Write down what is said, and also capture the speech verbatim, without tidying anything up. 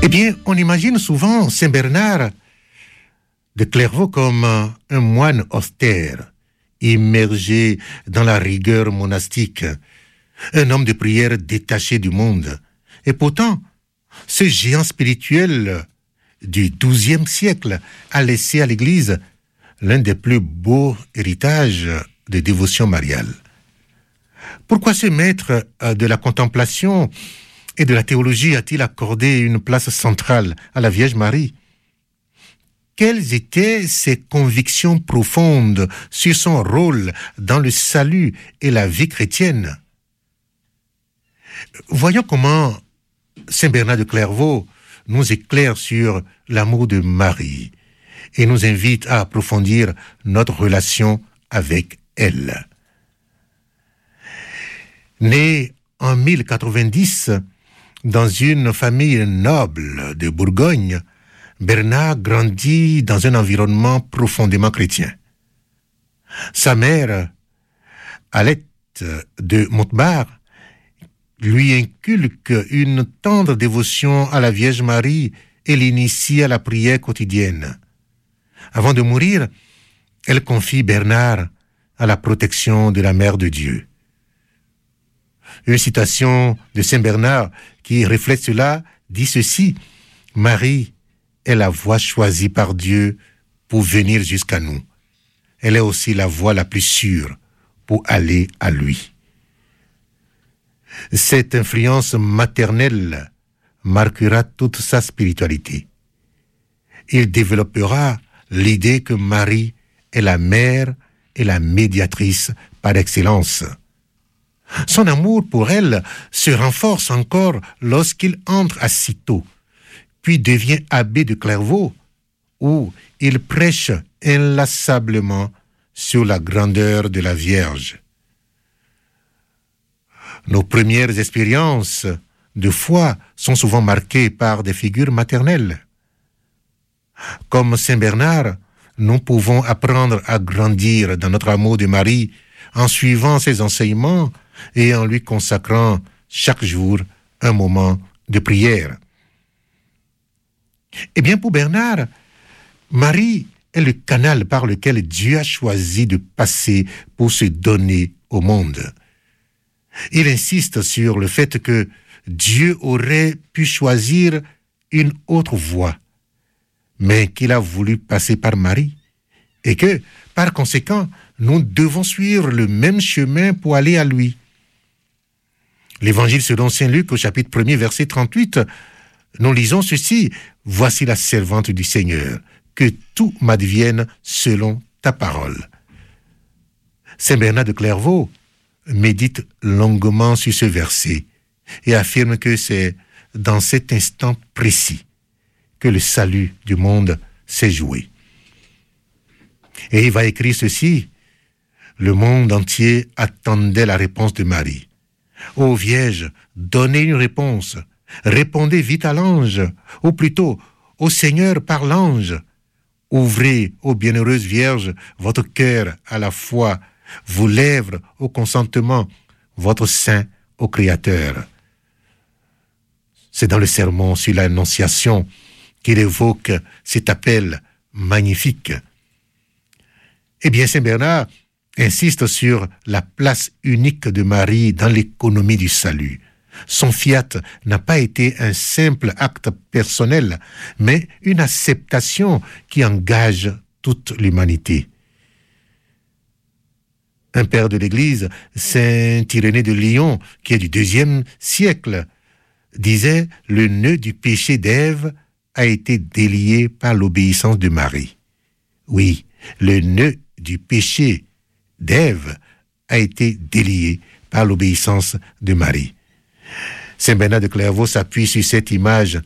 Eh bien, on imagine souvent Saint Bernard de Clairvaux comme un moine austère, immergé dans la rigueur monastique, un homme de prière détaché du monde. Et pourtant, ce géant spirituel du douzième siècle a laissé à l'Église l'un des plus beaux héritages de dévotion mariale. Pourquoi ce maître de la contemplation et de la théologie a-t-il accordé une place centrale à la Vierge Marie? Quelles étaient ses convictions profondes sur son rôle dans le salut et la vie chrétienne? Voyons comment Saint Bernard de Clairvaux nous éclaire sur l'amour de Marie et nous invite à approfondir notre relation avec elle. Né en mille quatre-vingt-dix dans une famille noble de Bourgogne, Bernard grandit dans un environnement profondément chrétien. Sa mère, Alette de Montbard, lui inculque une tendre dévotion à la Vierge Marie et l'initie à la prière quotidienne. Avant de mourir, elle confie Bernard à la protection de la Mère de Dieu. Une citation de Saint Bernard qui reflète cela dit ceci: « Marie est la voie choisie par Dieu pour venir jusqu'à nous. Elle est aussi la voie la plus sûre pour aller à lui. » Cette influence maternelle marquera toute sa spiritualité. Il développera l'idée que Marie est la mère et la médiatrice par excellence. Son amour pour elle se renforce encore lorsqu'il entre à Cîteaux, puis devient abbé de Clairvaux, où il prêche inlassablement sur la grandeur de la Vierge. Nos premières expériences de foi sont souvent marquées par des figures maternelles. Comme Saint Bernard, nous pouvons apprendre à grandir dans notre amour de Marie en suivant ses enseignements et en lui consacrant chaque jour un moment de prière. Eh bien, pour Bernard, Marie est le canal par lequel Dieu a choisi de passer pour se donner au monde. Il insiste sur le fait que Dieu aurait pu choisir une autre voie, mais qu'il a voulu passer par Marie, et que, par conséquent, nous devons suivre le même chemin pour aller à lui. L'Évangile selon saint Luc, au chapitre premier, verset trente-huit, nous lisons ceci: « Voici la servante du Seigneur, que tout m'advienne selon ta parole. » Saint Bernard de Clairvaux médite longuement sur ce verset et affirme que c'est dans cet instant précis que le salut du monde s'est joué. Et il va écrire ceci: « Le monde entier attendait la réponse de Marie. Ô Vierge, donnez une réponse, répondez vite à l'ange, ou plutôt au Seigneur par l'ange. Ouvrez, ô bienheureuse Vierge, votre cœur à la foi, vos lèvres au consentement, votre sein au Créateur. » C'est dans le sermon sur l'Annonciation qu'il évoque cet appel magnifique. Eh bien, Saint Bernard insiste sur la place unique de Marie dans l'économie du salut. Son fiat n'a pas été un simple acte personnel, mais une acceptation qui engage toute l'humanité. Un père de l'Église, saint Irénée de Lyon, qui est du deuxième siècle, disait « Le nœud du péché d'Ève a été délié par l'obéissance de Marie. » Oui, le nœud du péché d'Ève a été délié par l'obéissance de Marie. Saint Bernard de Clairvaux s'appuie sur cette image